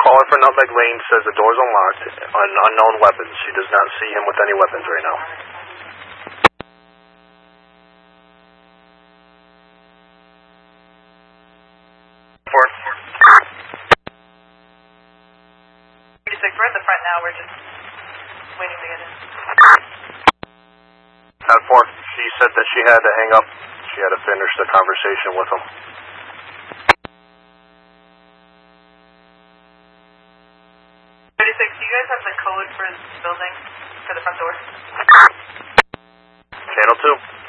Caller for Nutmeg Lane says the door's unlocked on unknown weapons. She does not see him with any weapons right now. Four. 36, we're at the front now. We're just waiting to get in. At 4, she said that she had to hang up. She had to finish the conversation with him. 36, do you guys have the code for the building, for the front door? Channel 2.